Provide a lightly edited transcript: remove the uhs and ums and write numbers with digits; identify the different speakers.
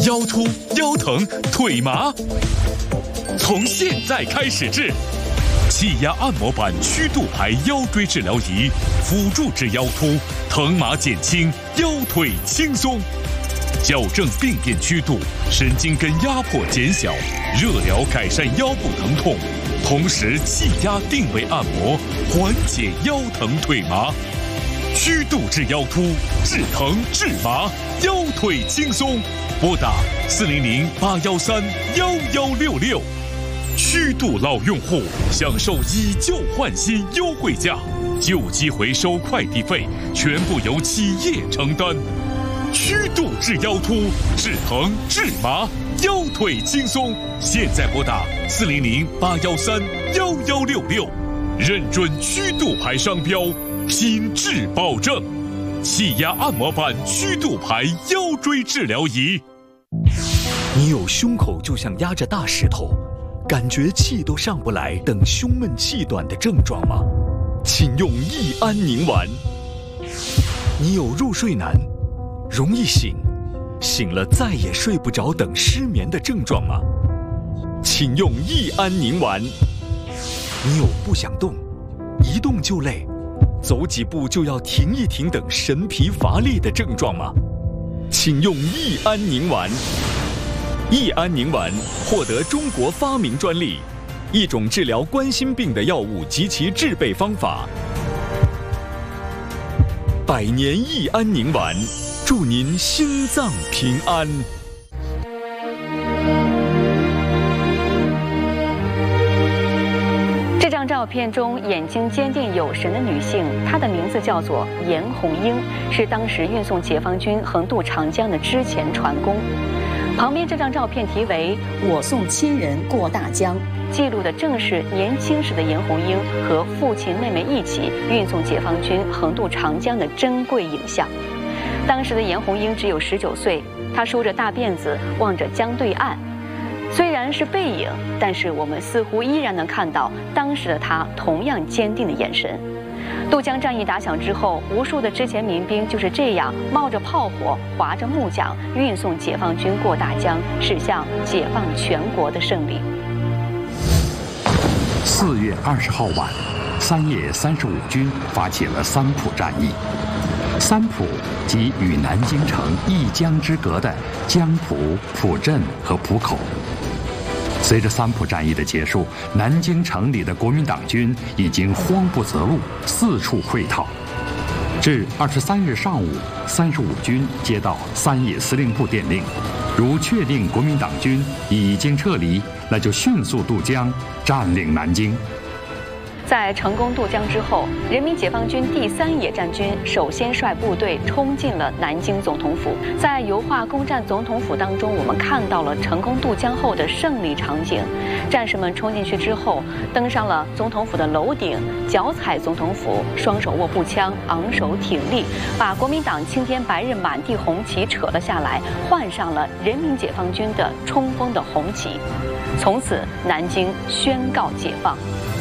Speaker 1: 腰突、腰疼、腿麻，从现在开始治。气压按摩板曲度牌腰椎治疗仪，辅助治腰突，疼麻减轻，腰腿轻松，矫正病变曲度，神经根压迫减小，热疗改善腰部疼痛，同时气压定位按摩，缓解腰疼腿麻。曲度治腰突，治疼治麻，腰腿轻松。拨打400-813-1166。曲度老用户享受以旧换新优惠价，旧机回收快递费全部由企业承担。曲度治腰突，治疼治麻，腰腿轻松。现在拨打400-813-1166，认准曲度牌商标，品质保证。气压按摩板曲度牌腰椎治疗仪。
Speaker 2: 你有胸口就像压着大石头，感觉气都上不来等胸闷气短的症状吗？请用益安宁丸。你有入睡难、容易醒了再也睡不着等失眠的症状吗？请用益安宁丸。你有不想动、一动就累、走几步就要停一停等神疲乏力的症状吗？请用益安宁丸。益安宁丸获得中国发明专利，一种治疗冠心病的药物及其制备方法。100年益安宁丸，祝您心脏平安。
Speaker 3: 这张照片中眼睛坚定有神的女性，她的名字叫做严红英，是当时运送解放军横渡长江的之前船工。旁边这张照片题为“我送亲人过大江”，记录的正是年轻时的严红英和父亲妹妹一起运送解放军横渡长江的珍贵影像。当时的严红英只有19岁，她梳着大辫子，望着江对岸。虽然是背影，但是我们似乎依然能看到当时的她同样坚定的眼神。渡江战役打响之后，无数的之前民兵就是这样冒着炮火，划着木桨，运送解放军过大江，驶向解放全国的胜利。
Speaker 4: 4月20号晚，3野35军发起了三浦战役。三浦即与南京城一江之隔的江浦、浦镇和浦口。随着三浦战役的结束，南京城里的国民党军已经慌不择路，四处溃逃。至23日上午，35军接到三野司令部电令，如确定国民党军已经撤离，那就迅速渡江，占领南京。
Speaker 3: 在成功渡江之后，人民解放军第3野战军首先率部队冲进了南京总统府。在油画攻占总统府当中，我们看到了成功渡江后的胜利场景。战士们冲进去之后，登上了总统府的楼顶，脚踩总统府，双手握步枪，昂首挺立，把国民党青天白日满地红旗扯了下来，换上了人民解放军的冲锋的红旗。从此，南京宣告解放。